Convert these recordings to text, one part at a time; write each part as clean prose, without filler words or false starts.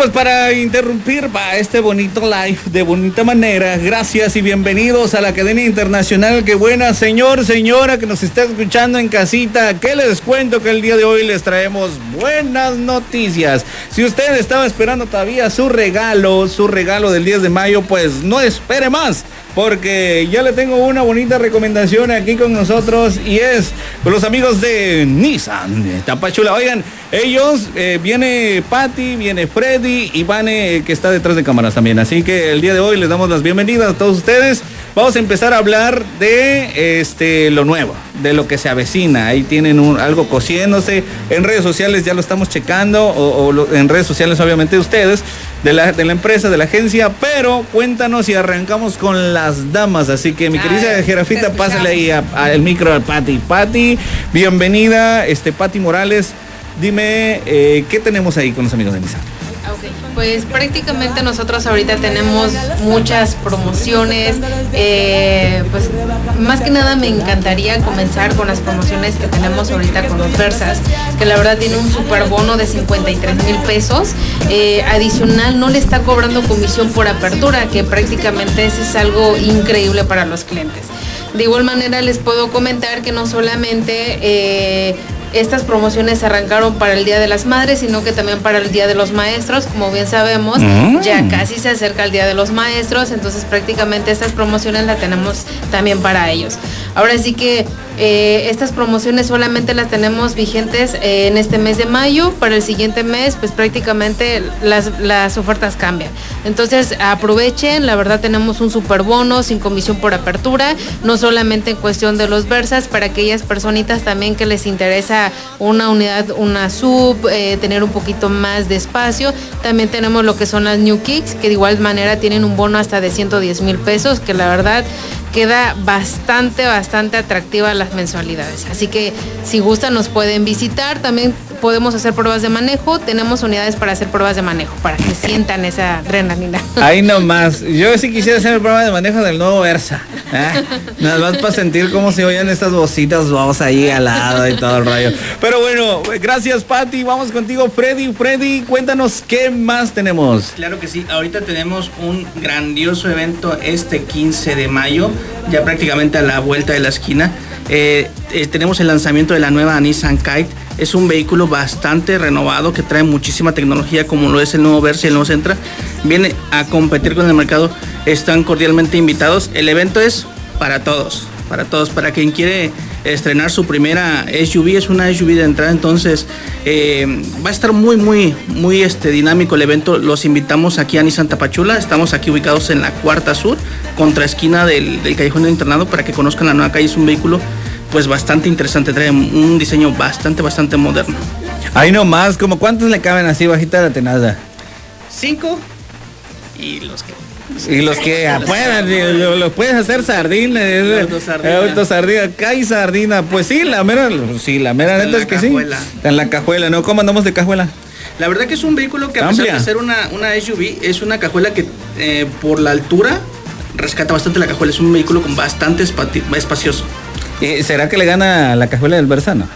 pues para interrumpir este bonito live de bonita manera, gracias y bienvenidos a la cadena internacional. Qué buena, señor, señora que nos está escuchando en casita. ¿Qué les cuento? Que el día de hoy les traemos buenas noticias. Si usted estaba esperando todavía su regalo del 10 de mayo, pues no espere más, porque ya le tengo una bonita recomendación aquí con nosotros y es con los amigos de Nissan Tapachula. Oigan, ellos, viene Pati, viene Freddy y Vane, que está detrás de cámaras también. Así que el día de hoy les damos las bienvenidas a todos ustedes. Vamos a empezar a hablar de lo nuevo, de lo que se avecina. Ahí tienen algo cociéndose. En redes sociales ya lo estamos checando, en redes sociales obviamente ustedes, de la empresa, de la agencia. Pero cuéntanos y arrancamos con las damas. Así que mi querida Jerafita, pásale ahí el micro a Pati. Pati, bienvenida, Pati Morales. Dime, ¿qué tenemos ahí con los amigos de Nissan? Okay. Pues prácticamente nosotros ahorita tenemos muchas promociones, pues más que nada me encantaría comenzar con las promociones que tenemos ahorita con los Versas, que la verdad tiene un super bono de 53,000 pesos, adicional no le está cobrando comisión por apertura, que prácticamente eso es algo increíble para los clientes. De igual manera les puedo comentar que no solamente estas promociones arrancaron para el Día de las Madres, sino que también para el Día de los Maestros. Como bien sabemos, ya casi se acerca el Día de los Maestros, entonces prácticamente estas promociones las tenemos también para ellos. Ahora sí que estas promociones solamente las tenemos vigentes en este mes de mayo. Para el siguiente mes, pues prácticamente las ofertas cambian. Entonces aprovechen, la verdad tenemos un super bono sin comisión por apertura, no solamente en cuestión de los Versas, para aquellas personitas también que les interesa una unidad, una sub, tener un poquito más de espacio. También tenemos lo que son las New Kicks, que de igual manera tienen un bono hasta de 110,000 pesos, que la verdad queda bastante atractiva las mensualidades. Así que si gustan nos pueden visitar. También podemos hacer pruebas de manejo. Tenemos unidades para hacer pruebas de manejo, para que sientan esa adrenalina. Ahí nomás. Yo sí quisiera hacer el prueba de manejo del nuevo Versa. Nada más para sentir cómo se oyen estas bocitas, vamos ahí al lado y todo el rollo. Pero bueno, gracias Pati. Vamos contigo, Freddy. Freddy, cuéntanos qué más tenemos. Claro que sí. Ahorita tenemos un grandioso evento este 15 de mayo. Ya prácticamente a la vuelta de la esquina. Tenemos el lanzamiento de la nueva Nissan Kite. Es un vehículo bastante renovado que trae muchísima tecnología, como lo es el nuevo Versa y el nuevo Sentra. Viene a competir con el mercado. Están cordialmente invitados. El evento es para todos. Para quien quiere estrenar su primera SUV, es una SUV de entrada, entonces va a estar muy dinámico el evento. Los invitamos aquí a Nissan Tapachula. Estamos aquí ubicados en la Cuarta Sur, contraesquina del Callejón del Internado, para que conozcan la nueva calle. Es un vehículo pues bastante interesante, trae un diseño bastante moderno. Ahí nomás, ¿como cuántos le caben así bajita la tenada? 5 y los que puedan, lo puedes hacer sardina, autosardina, cae sardina. Pues sí, la mera neta es que sí. Está en la cajuela, ¿no? ¿Cómo andamos de cajuela? La verdad que es un vehículo que a pesar de ser una SUV, es una cajuela que por la altura rescata bastante la cajuela. Es un vehículo con bastante espacioso. ¿Será que le gana la cajuela del Versa, no?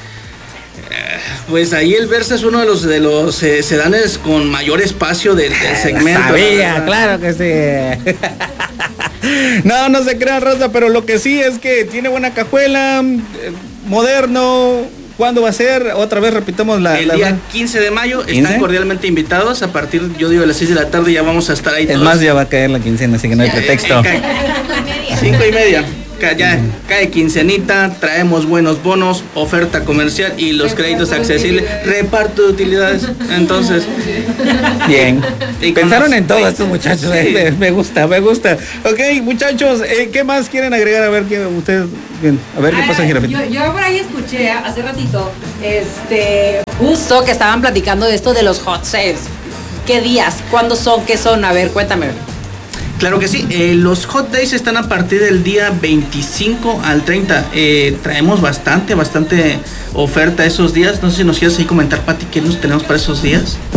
Pues ahí el Versa es uno de los sedanes con mayor espacio del segmento. Sabía, claro que sí. No se crean, raza, pero lo que sí es que tiene buena cajuela, moderno. ¿Cuándo va a ser? Otra vez repitamos el día 15 de mayo. Están cordialmente invitados. A partir, yo digo, de las 6 de la tarde ya vamos a estar ahí. Es todos. Más, ya va a caer la quincena, así que no hay pretexto. 5:30. Ya cae quincenita, traemos buenos bonos, oferta comercial y los créditos accesibles, reparto de utilidades. Entonces, bien. Pensaron en todo estos muchachos. Sí. Me gusta. Ok, muchachos, ¿qué más quieren agregar? A ver qué ustedes. Bien, a ver qué pasa, Jerafita. Yo por ahí escuché hace ratito, justo que estaban platicando de esto de los hot sales. ¿Qué días? ¿Cuándo son? ¿Qué son? A ver, cuéntame. Claro que sí, los hot days están a partir del día 25 al 30. Traemos bastante oferta esos días. No sé si nos quieres ahí comentar, Pati, ¿qué nos tenemos para esos días?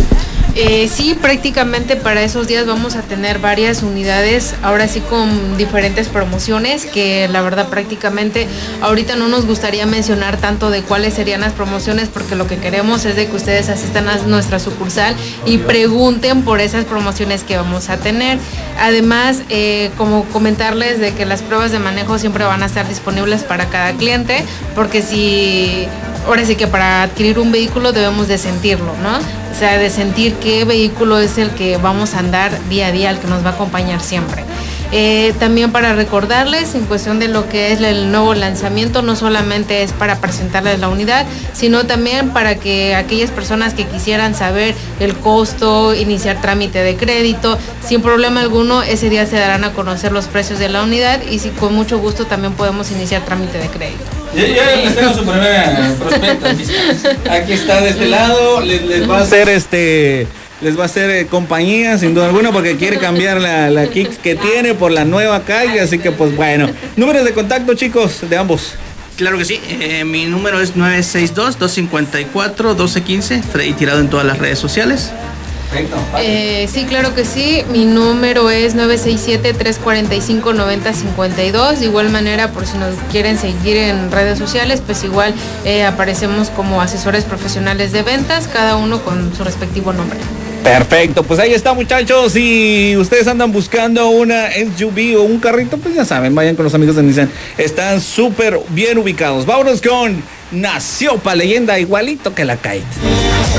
Sí, prácticamente para esos días vamos a tener varias unidades, ahora sí con diferentes promociones, que la verdad prácticamente ahorita no nos gustaría mencionar tanto de cuáles serían las promociones, porque lo que queremos es de que ustedes asistan a nuestra sucursal y pregunten por esas promociones que vamos a tener. Además, como comentarles de que las pruebas de manejo siempre van a estar disponibles para cada cliente, porque ahora sí que para adquirir un vehículo debemos de sentirlo, ¿no? O sea, de sentir qué vehículo es el que vamos a andar día a día, el que nos va a acompañar siempre. También para recordarles, en cuestión de lo que es el nuevo lanzamiento, no solamente es para presentarles la unidad, sino también para que aquellas personas que quisieran saber el costo, iniciar trámite de crédito, sin problema alguno, ese día se darán a conocer los precios de la unidad y si con mucho gusto también podemos iniciar trámite de crédito. Ya les tengo su primer prospecto. Aquí está de este lado, les va a hacer les va a hacer compañía sin duda alguna, porque quiere cambiar la Kicks que tiene por la nueva calle, así que pues bueno. Números de contacto, chicos, de ambos. Claro que sí, mi número es 962-254-1215, Freddy Tirado en todas las redes sociales. Perfecto. Sí, claro que sí. Mi número es 967-345-9052. De igual manera, por si nos quieren seguir en redes sociales, pues igual aparecemos como asesores profesionales de ventas, cada uno con su respectivo nombre. Perfecto, pues ahí está, muchachos. Si ustedes andan buscando una SUV o un carrito, pues ya saben, vayan con los amigos de Nissan. Están súper bien ubicados. Vámonos con Nació Pa' Leyenda, igualito que la Kite.